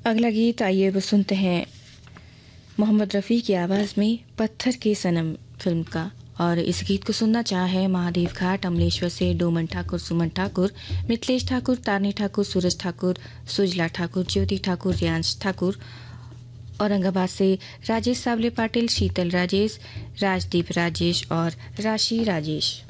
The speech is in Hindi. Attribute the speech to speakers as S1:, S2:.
S1: अगला गीत आइए वो सुनते हैं मोहम्मद रफ़ी की आवाज़ में पत्थर के सनम फिल्म का। और इस गीत को सुनना चाहे महादेव घाट अमलेश्वर से डोमन ठाकुर, सुमन ठाकुर, मिथिलेश ठाकुर, तारनी ठाकुर, सूरज ठाकुर, सुजला ठाकुर, ज्योति ठाकुर, रियांश ठाकुर। औरंगाबाद से राजेश सावले पाटिल, शीतल राजेश, राजदीप राजेश और राशि राजेश।